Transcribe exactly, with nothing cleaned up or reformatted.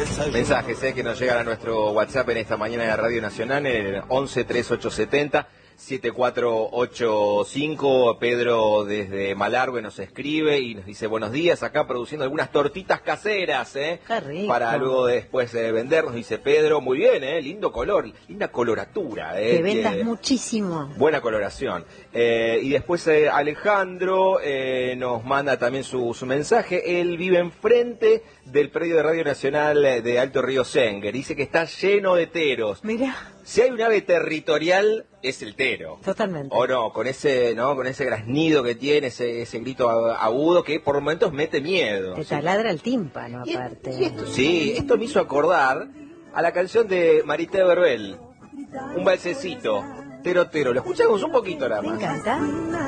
Mensajes eh, que nos llegan a nuestro WhatsApp en esta mañana de Radio Nacional, en el once treinta y ocho setenta siete cuatro ocho cinco. Pedro desde Malargüe nos escribe y nos dice buenos días, acá produciendo algunas tortitas caseras, ¿eh? Qué rico. Para luego después eh, vendernos, dice Pedro. Muy bien, ¿eh? Lindo color, linda coloratura. ¿eh? Que vendas que... muchísimo. Buena coloración. Eh, y después eh, Alejandro eh, nos manda también su, su mensaje. Él vive enfrente del predio de Radio Nacional de Alto Río Senguer. Dice que está lleno de teros. Mirá. Si hay un ave territorial, es el tero. Totalmente. O no, con ese, ¿no? Con ese graznido que tiene, ese, ese grito agudo que por momentos mete miedo. Te ¿sí? taladra el tímpano, Y, aparte. y esto, sí, esto me hizo acordar a la canción de Marité Verbel. Un balsecito. Tero, tero. Lo escuchamos un poquito nada Me más. encanta.